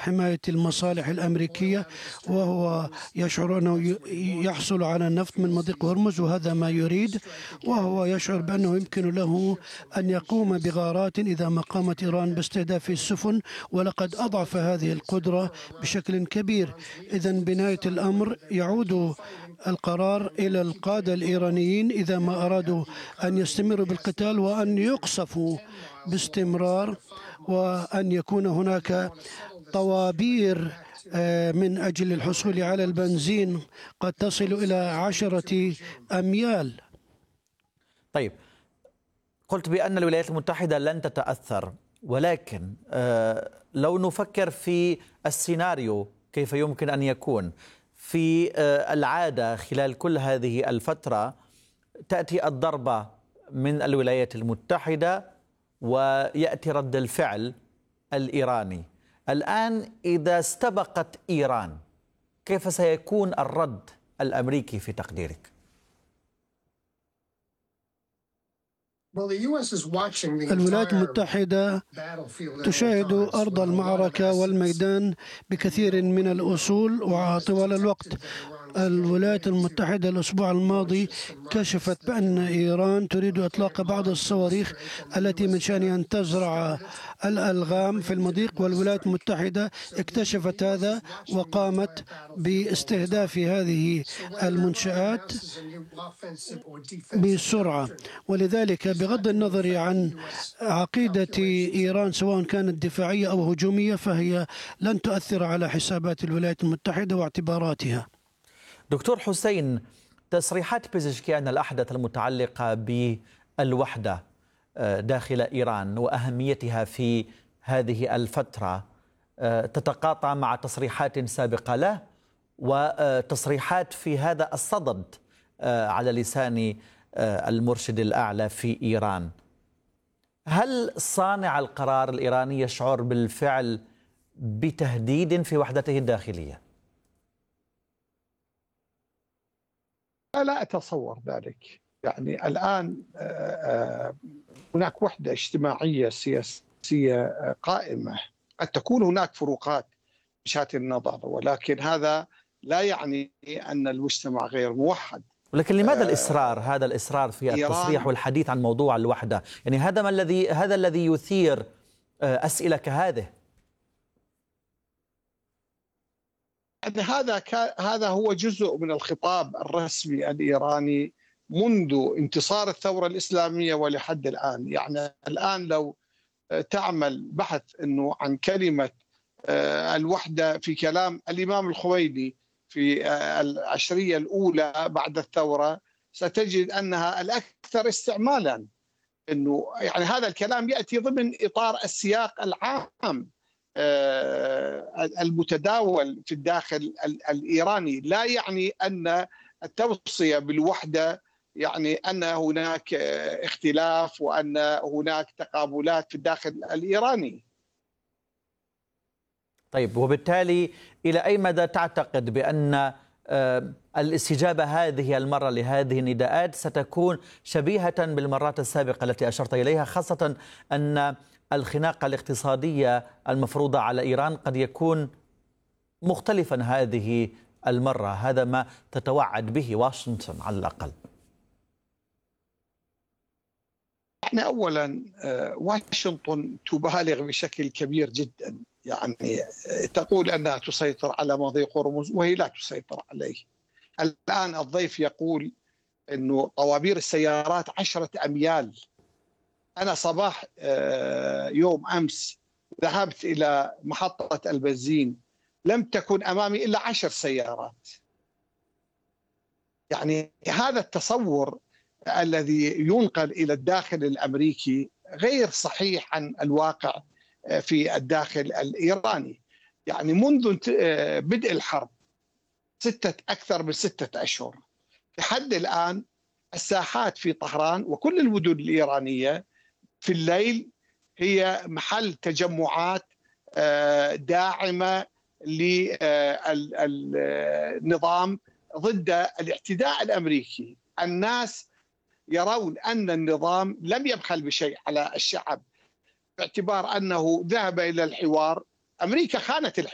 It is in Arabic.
حماية المصالح الأمريكية، وهو يشعر أنه يحصل على النفط من مضيق هرمز، وهذا ما يريد، وهو يشعر بأنه يمكن له أن يقوم بغارات إذا ما قامت إيران باستهداف السفن، ولقد أضعف هذه القدرة بشكل كبير. إذن بنهاية الأمر يعود القرار إلى القادة الإيرانيين إذا ما أرادوا أن يستمروا بالقتال وأن يقصفوا باستمرار، وأن يكون هناك طوابير من أجل الحصول على البنزين قد تصل إلى 10 أميال. طيب، قلت بأن الولايات المتحدة لن تتأثر، ولكن لو نفكر في السيناريو كيف يمكن أن يكون في العادة خلال كل هذه الفترة، تأتي الضربة من الولايات المتحدة ويأتي رد الفعل الإيراني. الآن إذا استبقت إيران، كيف سيكون الرد الأمريكي في تقديرك؟ الولايات المتحدة تشاهد أرض المعركة والميدان بكثير من الأصول وطوال الوقت. الولايات المتحدة الأسبوع الماضي كشفت بأن إيران تريد إطلاق بعض الصواريخ التي من شأنها أن تزرع الألغام في المضيق، والولايات المتحدة اكتشفت هذا وقامت باستهداف هذه المنشآت بسرعة. ولذلك بغض النظر عن عقيدة إيران سواء كانت دفاعية أو هجومية، فهي لن تؤثر على حسابات الولايات المتحدة واعتباراتها. دكتور حسين، تصريحات بيزشكيان الأحدث المتعلقة بالوحدة داخل إيران وأهميتها في هذه الفترة تتقاطع مع تصريحات سابقة له وتصريحات في هذا الصدد على لسان المرشد الأعلى في إيران. هل صانع القرار الإيراني يشعر بالفعل بتهديد في وحدته الداخلية؟ لا أتصور ذلك. يعني الآن هناك وحدة اجتماعية سياسية قائمة. قد تكون هناك فروقات بشتى النظر، ولكن هذا لا يعني أن المجتمع غير موحد. ولكن لماذا هذا الإصرار في التصريح والحديث عن موضوع الوحدة؟ يعني هذا الذي يثير أسئلة كهذه. هذا هو جزء من الخطاب الرسمي الإيراني منذ انتصار الثورة الإسلامية ولحد الآن. يعني الآن لو تعمل بحث إنه عن كلمة الوحدة في كلام الإمام الخوئيني في العشرية الأولى بعد الثورة، ستجد أنها الأكثر استعمالا. إنه يعني هذا الكلام يأتي ضمن إطار السياق العام المتداول في الداخل الإيراني. لا يعني أن التوصية بالوحدة يعني أن هناك اختلاف وأن هناك تقابلات في الداخل الإيراني. طيب، وبالتالي إلى أي مدى تعتقد بأن الاستجابة هذه المرة لهذه النداءات ستكون شبيهة بالمرات السابقة التي أشرت إليها، خاصة أن الخناقة الاقتصادية المفروضة على إيران قد يكون مختلفا هذه المرة؟ هذا ما تتوعد به واشنطن على الأقل. احنا أولا واشنطن تبالغ بشكل كبير جدا. يعني تقول أنها تسيطر على مضيق هرمز وهي لا تسيطر عليه. الآن الضيف يقول أنه طوابير السيارات 10 أميال. أنا صباح يوم أمس ذهبت إلى محطة البنزين، لم تكن أمامي إلا 10 سيارات. يعني هذا التصور الذي ينقل إلى الداخل الأمريكي غير صحيح عن الواقع في الداخل الإيراني. يعني منذ بدء الحرب أكثر من 6 أشهر لحد الآن، الساحات في طهران وكل المدن الإيرانية في الليل هي محل تجمعات داعمة للنظام ضد الاعتداء الأمريكي. الناس يرون أن النظام لم يبخل بشيء على الشعب باعتبار أنه ذهب إلى الحوار. أمريكا خانت الحوار.